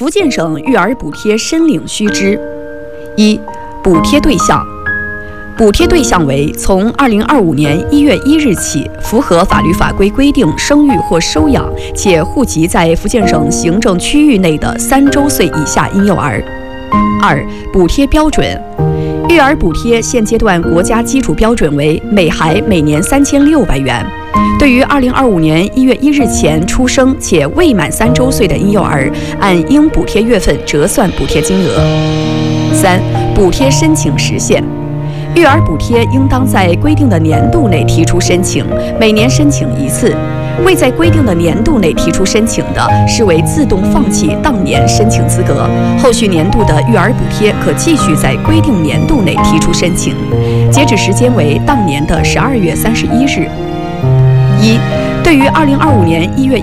福建省育儿补贴申领须知：一、补贴对象。补贴对象为从2025年1月1日起符合法律法规规定生育或收养且户籍在福建省行政区域内的3周岁以下婴幼儿。二、补贴标准。育儿补贴现阶段国家基础标准为每孩每年3600元。对于2025年1月1日前出生且未满3周岁的婴幼儿，按应补贴月份折算补贴金额。三、补贴申请时限。育儿补贴应当在规定的年度内提出申请，每年申请1次。未在规定的年度内提出申请的，视为自动放弃当年申请资格，后续年度的育儿补贴可继续在规定年度内提出申请，截止时间为当年的12月31日。一、对于2025年1月